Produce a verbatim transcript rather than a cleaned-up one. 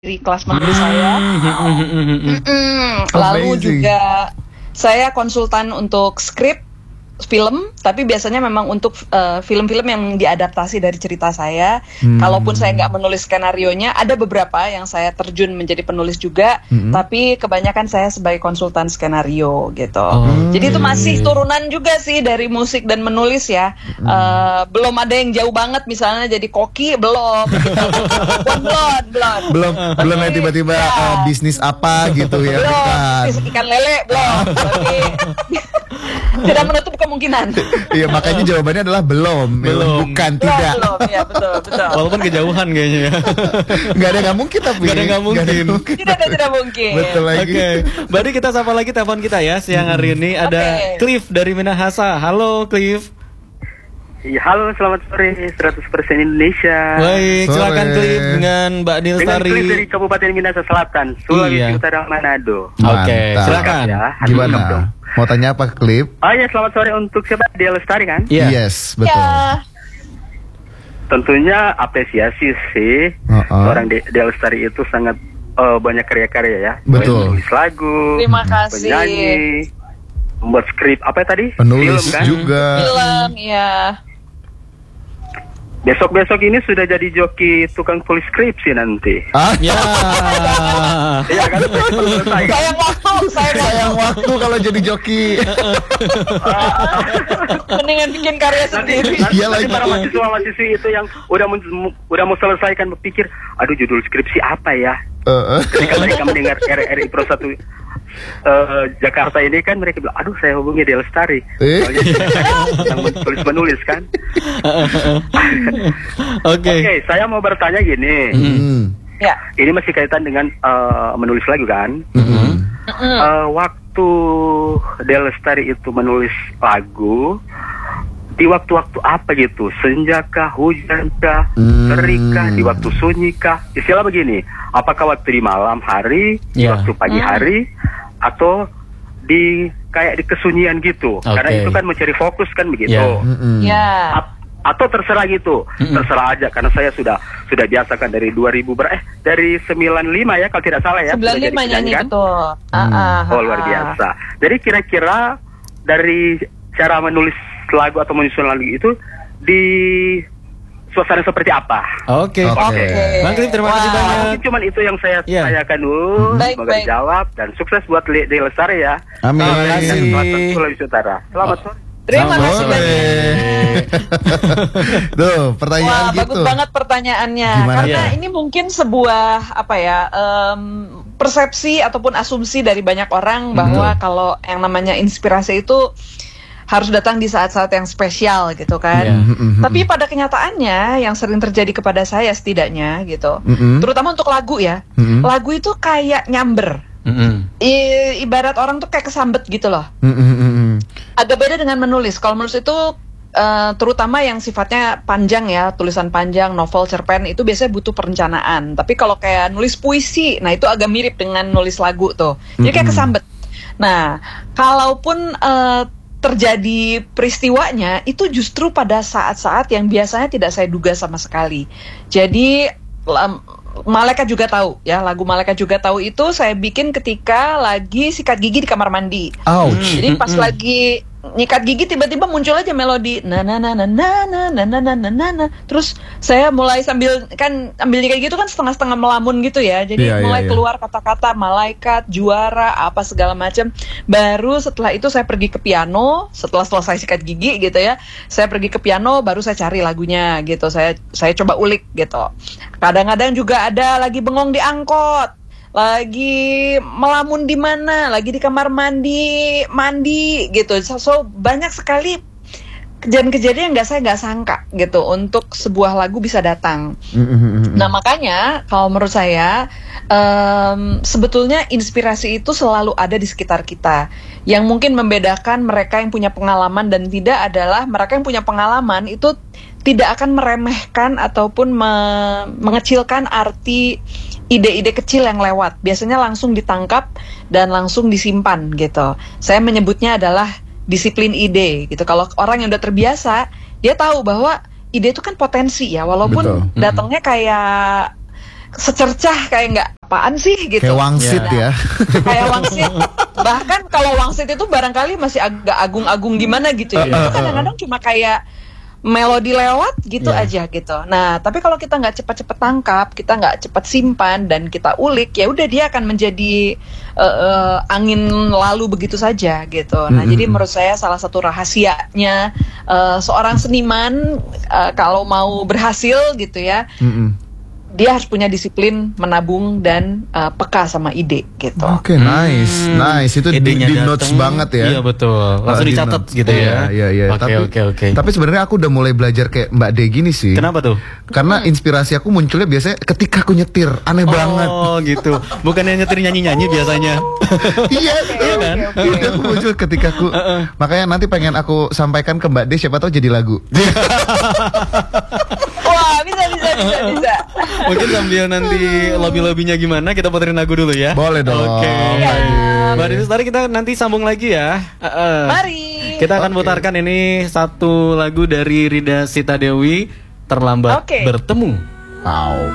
Dari kelas menulis saya. Mm-mm. Lalu Amazing. juga saya konsultan untuk skrip film, tapi biasanya memang untuk uh, film-film yang diadaptasi dari cerita saya. Hmm. Kalaupun saya nggak menulis skenarionya, ada beberapa yang saya terjun menjadi penulis juga, Hmm. tapi kebanyakan saya sebagai konsultan skenario gitu. Oh, Jadi itu oke. masih turunan juga sih dari musik dan menulis ya. Uh, belum ada yang jauh banget, misalnya jadi koki belum. Gitu. belum, belum. belum belum yang tiba-tiba Ya. eh, bisnis apa gitu ya, Belum, bukan. bisnis ikan lele belum. Tapi tidak menutup kemungkinan. Iya, makanya jawabannya adalah belum, ya, Belum. bukan Belum, tidak. belum, ya betul, betul. Walaupun kejauhan kayaknya ya. Nggak ada nggak mungkin tapi. Nggak ada nggak mungkin. Tidak ada tidak mungkin. Betul lagi. Oke, berarti kita sapa lagi telepon kita ya siang hari ini. Ada Oke. Cliff dari Minahasa. Halo Cliff. Iya, halo, selamat sore, seratus persen Indonesia. Baik, Sore. silakan Cliff dengan Mbak Dengan Nilstari. klip dari Kabupaten Minahasa Selatan, Sulawesi Iya. Utara, Manado. Oke, Mantap. silakan. Ya, hati Gimana? lengkap dong. Mau tanya apa, Klip? Oh ya, selamat sore untuk siapa? Dia Lestari kan? Iya. Yes, betul. Ya, Tentunya apresiasi sih. Uh-uh. Seorang De- Dia Lestari itu sangat eh, banyak karya-karya ya. Betul. Menulis lagu, terima kasih. penyanyi, membuat skrip apa tadi? Penulis Film kan? juga. Film, ya. Besok-besok ini sudah jadi joki tukang tulis skripsi nanti. Ah, Ya. Iya kan? Belum selesai kan? Sayang waktu, sayang sayang waktu. waktu kalau jadi joki. Mendingan bikin karya Nanti, sendiri. nanti, Iya nanti lagi. para mahasiswa-mahasiswi itu yang udah mau, udah mau selesaikan berpikir, aduh judul skripsi apa ya? Eh, eh. Ketika mereka mendengar R R I Pro satu eh, Jakarta ini kan mereka bilang, aduh saya hubungi Dia Lestari. Eh. Soalnya dia yang tulis menulis kan. Oke. Oke, saya mau bertanya gini. Hmm. Ya. Ini masih kaitan dengan eh, menulis lagu kan? Hmm. Mm-mm. Eh, waktu Dia Lestari itu menulis lagu, di waktu-waktu apa gitu? Senjakah, hujankah, Hmm. terikah, di waktu sunyikah? Istilah begini, apakah waktu di malam hari, di Ya. waktu pagi Hmm. hari, atau di kayak di kesunyian gitu? Karena Oke. itu kan mencari fokus kan begitu. Ya. Hmm. Ya. A- atau terserah gitu, Mm-mm. terserah aja karena saya sudah sudah biasa kan dari dua ribu ber eh dari sembilan puluh lima ya kalau tidak salah ya. sembilan sudah puluh lima jadi penyanyi nyanyi kan? betul. Ah, ah, Oh ah. luar biasa. Jadi kira-kira dari cara menulis lagu atau menyusun lagu itu di suasana seperti apa? Oke. Oke. Oke. Bang Cliff, terima kasih Wah. banyak. Mungkin cuman itu yang saya Iya. tanyakan dulu. Baik, Semoga baik. dijawab dan sukses buat Le- Dia Lestari ya. Amin. Terima Dan kasih. Selatan Sulawesi Utara. Selamat sore. Terima Selamat kasih sore. banyak. Tuh, pertanyaan Wah, gitu. bagus banget pertanyaannya. Gimana? Karena Ya. ini mungkin sebuah apa ya em, persepsi ataupun asumsi dari banyak orang bahwa kalau yang namanya inspirasi itu harus datang di saat-saat yang spesial gitu kan. Ya. Mm-mm. Tapi pada kenyataannya yang sering terjadi kepada saya setidaknya gitu, Mm-mm. terutama untuk lagu ya, Mm-mm. lagu itu kayak nyamber. Mm-mm. I- ibarat orang tuh kayak kesambet gitu loh. Mm-mm. Agak beda dengan menulis. Kalau menulis itu eh, terutama yang sifatnya panjang ya, tulisan panjang, novel, cerpen itu biasanya butuh perencanaan. Tapi kalau kayak nulis puisi, nah itu agak mirip dengan nulis lagu tuh. Jadi kayak Mm-mm. kesambet. Nah, kalaupun eh, terjadi peristiwanya itu justru pada saat-saat yang biasanya tidak saya duga sama sekali. Jadi lam- Malaikat juga tahu ya, lagu Malaikat juga tahu itu saya bikin ketika lagi sikat gigi di kamar mandi. Ouch. Jadi pas lagi nyikat gigi tiba-tiba muncul aja melodi na na na na na na na na na na na na. Terus saya mulai sambil kan ambil nyikat gitu kan setengah-setengah melamun gitu ya. Jadi Iya, iya, mulai iya. keluar kata-kata malaikat, juara, apa segala macam. Baru setelah itu saya pergi ke piano, setelah selesai sikat gigi gitu ya. Saya pergi ke piano baru saya cari lagunya gitu. Saya saya coba ulik gitu. Kadang-kadang juga ada lagi bengong di angkot, lagi melamun di mana, lagi di kamar mandi, mandi gitu. So, so, banyak sekali kejadian-kejadian yang nggak saya nggak sangka gitu untuk sebuah lagu bisa datang. Mm-mm. Nah makanya kalau menurut saya em, sebetulnya inspirasi itu selalu ada di sekitar kita. Yang mungkin membedakan mereka yang punya pengalaman dan tidak adalah mereka yang punya pengalaman itu tidak akan meremehkan ataupun me- mengecilkan arti ide-ide kecil yang lewat. Biasanya langsung ditangkap dan langsung disimpan gitu. Saya menyebutnya adalah disiplin ide gitu. Kalau orang yang udah terbiasa, dia tahu bahwa ide itu kan potensi ya, walaupun Betul. datangnya kayak secercah kayak nggak apaan sih gitu. Kayak wangsit Nah, ya. kayak wangsit. Bahkan kalau wangsit itu barangkali masih agak agung-agung gimana gitu ya. Uh, uh, Itu uh, kadang-kadang cuma kayak melodi lewat gitu Yeah. aja gitu. Nah, tapi kalau kita nggak cepat-cepat tangkap, kita nggak cepat simpan dan kita ulik, ya udah dia akan menjadi uh, uh, angin lalu begitu saja gitu. Nah, Mm-mm. jadi menurut saya salah satu rahasianya uh, seorang seniman uh, kalau mau berhasil gitu ya, Mm-mm. dia harus punya disiplin menabung dan uh, peka sama ide gitu. Oke, nice, Hmm. nice. Itu di, Idenya di notes dateng. banget ya. Iya betul. Langsung Uh, di dicatat notes. gitu ya. Iya, iya. Oke, Tapi, oke, oke. Tapi sebenarnya aku udah mulai belajar kayak Mbak De gini sih. Kenapa tuh? Karena inspirasi aku munculnya biasanya ketika aku nyetir. Aneh banget. Oh gitu. Bukannya nyetir nyanyi-nyanyi biasanya. Iya, Iya kan? Iya, aku muncul ketika aku. Makanya nanti pengen aku sampaikan ke Mbak De, siapa tahu jadi lagu. Wah, bisa bisa bisa bisa. Mungkin sambil nanti lobby-lobbynya gimana, kita puterin lagu dulu ya. Boleh dong. Oke. Mbak De. Mbak Denis, tadi kita nanti sambung lagi ya. Uh-uh. Mari. Kita akan Oke. putarkan ini satu lagu dari Rida Sita Dewi, Terlambat Oke. Bertemu. Wow.